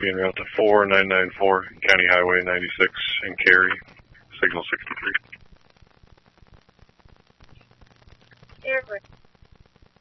be en route to 4994 County Highway 96 in Cary, signal 63. Airport.